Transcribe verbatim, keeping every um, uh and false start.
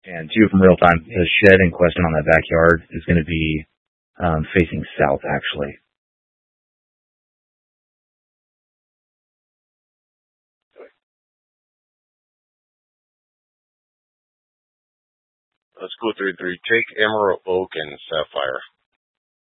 And two from real time, the shed in question on that backyard is going to be um, facing south, actually. Let's go through three. Take Emerald Oak and Sapphire.